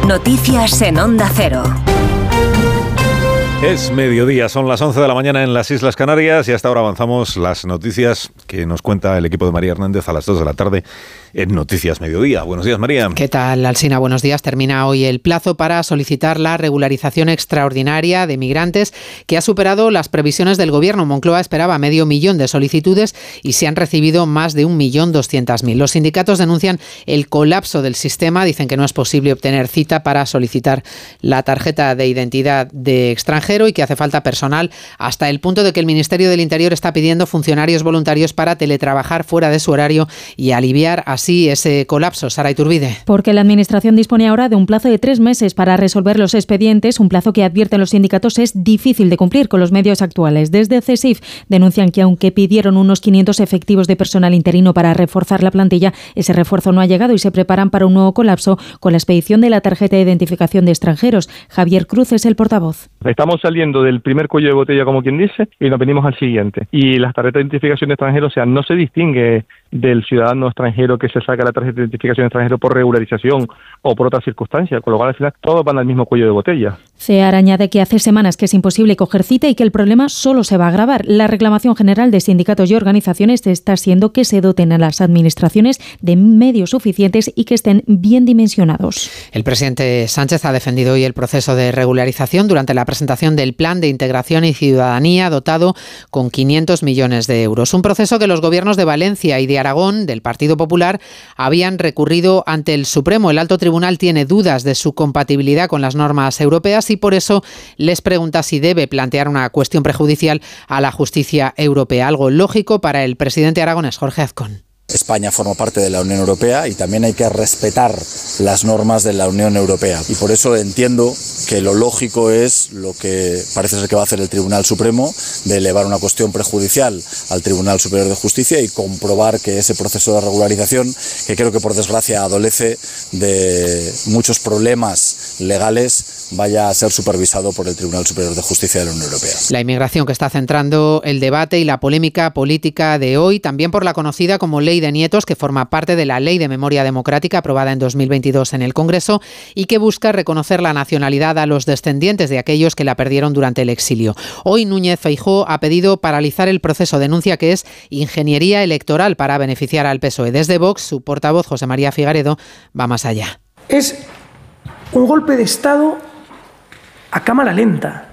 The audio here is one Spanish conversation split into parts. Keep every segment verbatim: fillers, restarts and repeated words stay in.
Noticias en Onda Cero. Es mediodía, son las once de la mañana en las Islas Canarias y hasta ahora avanzamos las noticias que nos cuenta el equipo de María Hernández a las dos de la tarde en Noticias Mediodía. Buenos días, María. ¿Qué tal, Alsina? Buenos días. Termina hoy el plazo para solicitar la regularización extraordinaria de migrantes, que ha superado las previsiones del Gobierno. Moncloa esperaba medio millón de solicitudes y se han recibido más de un millón doscientas mil. Los sindicatos denuncian el colapso del sistema. Dicen que no es posible obtener cita para solicitar la tarjeta de identidad de extranjero y que hace falta personal, hasta el punto de que el Ministerio del Interior está pidiendo funcionarios voluntarios para teletrabajar fuera de su horario y aliviar así ese colapso. Sara Iturbide. Porque la Administración dispone ahora de un plazo de tres meses para resolver los expedientes, un plazo que advierten los sindicatos es difícil de cumplir con los medios actuales. Desde CESIF denuncian que aunque pidieron unos quinientos efectivos de personal interino para reforzar la plantilla, ese refuerzo no ha llegado y se preparan para un nuevo colapso con la expedición de la tarjeta de identificación de extranjeros. Javier Cruz es el portavoz. Estamos saliendo del primer cuello de botella, como quien dice, y nos venimos al siguiente. Y las tarjetas de identificación de extranjeros, o sea, no se distingue del ciudadano extranjero que se saca la tarjeta de identificación de extranjero por regularización o por otra circunstancia, con lo cual al final todos van al mismo cuello de botella. CEAR añade que hace semanas que es imposible coger cita y que el problema solo se va a agravar. La reclamación general de sindicatos y organizaciones está siendo que se doten a las administraciones de medios suficientes y que estén bien dimensionados. El presidente Sánchez ha defendido hoy el proceso de regularización durante la presentación del Plan de Integración y Ciudadanía dotado con quinientos millones de euros. Un proceso que los gobiernos de Valencia y de Aragón, del Partido Popular, habían recurrido ante el Supremo. El Alto Tribunal tiene dudas de su compatibilidad con las normas europeas y por eso les pregunta si debe plantear una cuestión prejudicial a la justicia europea. Algo lógico para el presidente aragonés, Jorge Azcón. España forma parte de la Unión Europea y también hay que respetar las normas de la Unión Europea. Y por eso entiendo que lo lógico es lo que parece ser que va a hacer el Tribunal Supremo, de elevar una cuestión prejudicial al Tribunal Superior de Justicia y comprobar que ese proceso de regularización, que creo que por desgracia adolece de muchos problemas legales, vaya a ser supervisado por el Tribunal Superior de Justicia de la Unión Europea. La inmigración que está centrando el debate y la polémica política de hoy, también por la conocida como Ley de Nietos, que forma parte de la Ley de Memoria Democrática aprobada en dos mil veintidós en el Congreso y que busca reconocer la nacionalidad a los descendientes de aquellos que la perdieron durante el exilio. Hoy Núñez Feijóo ha pedido paralizar el proceso, denuncia que es ingeniería electoral para beneficiar al P S O E. Desde Vox, su portavoz José María Figaredo va más allá. Es un golpe de Estado a cámara lenta.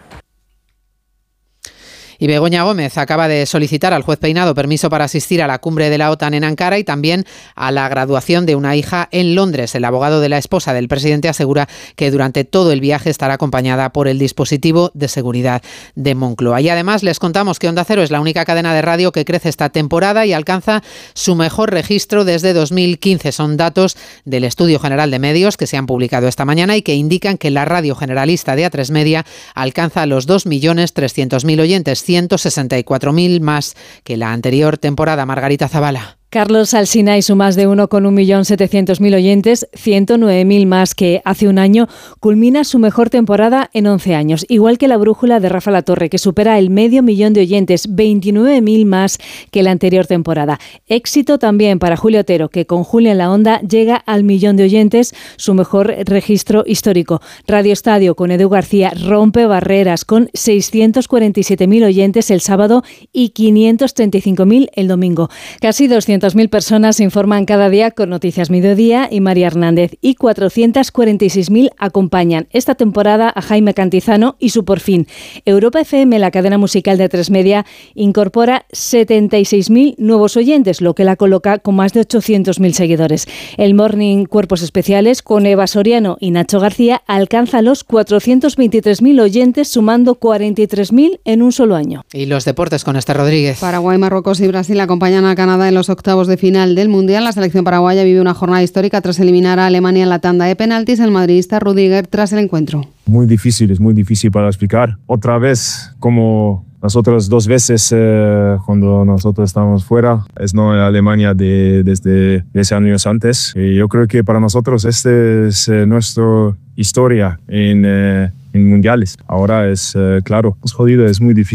Y Begoña Gómez acaba de solicitar al juez Peinado permiso para asistir a la cumbre de la OTAN en Ankara y también a la graduación de una hija en Londres. El abogado de la esposa del presidente asegura que durante todo el viaje estará acompañada por el dispositivo de seguridad de Moncloa. Y además les contamos que Onda Cero es la única cadena de radio que crece esta temporada y alcanza su mejor registro desde dos mil quince. Son datos del Estudio General de Medios que se han publicado esta mañana y que indican que la radio generalista de A tres Media alcanza los dos millones trescientos mil oyentes, ciento sesenta y cuatro mil más que la anterior temporada. Margarita Zavala. Carlos Alsina y su más de uno con un millón setecientos mil oyentes, ciento nueve mil más que hace un año, culmina su mejor temporada en once años. Igual que La Brújula de Rafa Latorre, que supera el medio millón de oyentes, veintinueve mil más que la anterior temporada. Éxito también para Julio Otero, que con Julia en la Onda llega al millón de oyentes, su mejor registro histórico. Radio Estadio con Edu García rompe barreras con seiscientos cuarenta y siete mil oyentes el sábado y quinientos treinta y cinco mil el domingo. Casi doscientas mil personas se informan cada día con Noticias Mediodía y María Hernández y cuatrocientos cuarenta y seis mil acompañan esta temporada a Jaime Cantizano y su Por Fin. Europa F M, la cadena musical de A tres Media, incorpora setenta y seis mil nuevos oyentes, lo que la coloca con más de ochocientos mil seguidores. El Morning Cuerpos Especiales con Eva Soriano y Nacho García alcanza los cuatrocientos veintitrés mil oyentes, sumando cuarenta y tres mil en un solo año. Y los deportes con Esther Rodríguez. Paraguay, Marruecos y Brasil acompañan a Canadá en los octavos de final del Mundial. La selección paraguaya vive una jornada histórica tras eliminar a Alemania en la tanda de penaltis. El madridista Rudiger tras el encuentro. Muy difícil, es muy difícil para explicar. Otra vez, como las otras dos veces eh, cuando nosotros estábamos fuera, es no Alemania de, desde diez años antes. Y yo creo que para nosotros este es eh, nuestra historia en, eh, en mundiales. Ahora es, eh, claro, es jodido, es muy difícil.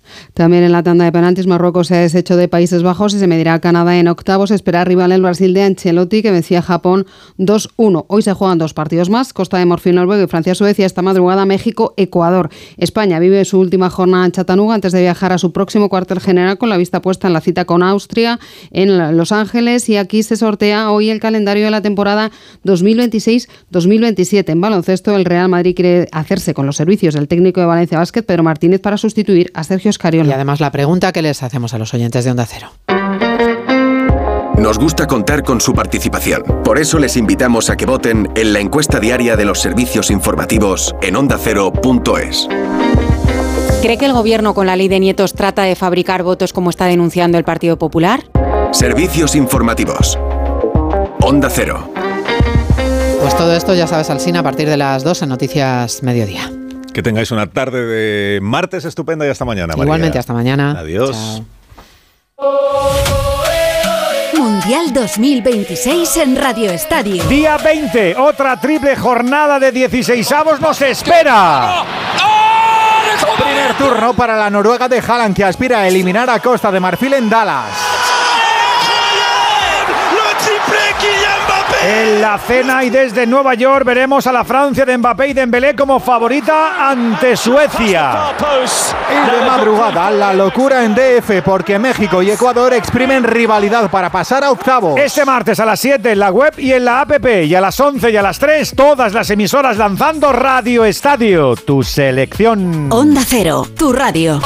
También en la tanda de penaltis, Marruecos se ha deshecho de Países Bajos y se medirá a Canadá en octavos. Espera rival el Brasil de Ancelotti, que vencía a Japón dos uno. Hoy se juegan dos partidos más, Costa de Marfil, Noruega y Francia-Suecia. Esta madrugada México-Ecuador. España vive su última jornada en Chattanooga antes de viajar a su próximo cuartel general, con la vista puesta en la cita con Austria en Los Ángeles. Y aquí se sortea hoy el calendario de la temporada dos mil veintiséis dos mil veintisiete. En baloncesto, el Real Madrid quiere hacerse con los servicios del técnico de Valencia Basket, Pedro Martínez, para sustituir a Sergio Escariolo. Y además la pregunta que les hacemos a los oyentes de Onda Cero. Nos gusta contar con su participación. Por eso les invitamos a que voten en la encuesta diaria de los servicios informativos en onda cero punto es. ¿Cree que el Gobierno con la ley de nietos trata de fabricar votos como está denunciando el Partido Popular? Servicios informativos. Onda Cero. Pues todo esto ya sabes, Alsina, a partir de las dos en Noticias Mediodía. Que tengáis una tarde de martes estupenda y hasta mañana, María. Igualmente, hasta mañana. Adiós. Chao. Mundial dos mil veintiséis en Radio Estadio. Día veinte, otra triple jornada de dieciseisavos nos espera. Primer turno para la Noruega de Haaland, que aspira a eliminar a Costa de Marfil en Dallas. En la cena y desde Nueva York veremos a la Francia de Mbappé y Dembélé como favorita ante Suecia. Y de madrugada, la locura en D F, porque México y Ecuador exprimen rivalidad para pasar a octavos. Este martes a las siete en la web y en la app, y a las once y a las tres todas las emisoras lanzando Radio Estadio, tu selección. Onda Cero, tu radio.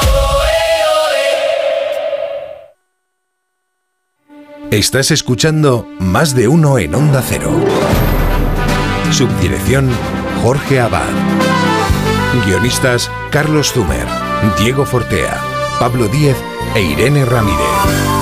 Estás escuchando Más de Uno en Onda Cero. Subdirección Jorge Abad. Guionistas Carlos Zumer, Diego Fortea, Pablo Díez e Irene Ramírez.